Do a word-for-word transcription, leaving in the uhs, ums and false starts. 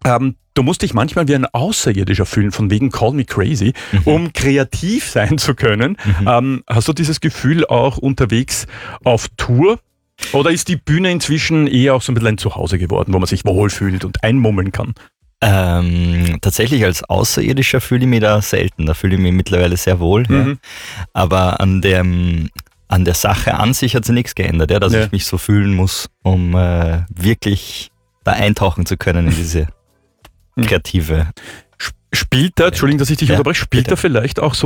ähm, du musst dich manchmal wie ein Außerirdischer fühlen, von wegen Call Me Crazy, mhm. um kreativ sein zu können. Mhm. Ähm, hast du dieses Gefühl auch unterwegs auf Tour? Oder ist die Bühne inzwischen eher auch so ein bisschen ein Zuhause geworden, wo man sich wohlfühlt und einmummeln kann? Ähm, tatsächlich als Außerirdischer fühle ich mich da selten. Da fühle ich mich mittlerweile sehr wohl. Mhm. Ja. Aber an dem, an der Sache an sich hat sich nichts geändert, ja, dass ja. ich mich so fühlen muss, um äh, wirklich da eintauchen zu können in diese kreative. Spielt da, Entschuldigung, dass ich dich ja, unterbreche, spielt bitte. da vielleicht auch so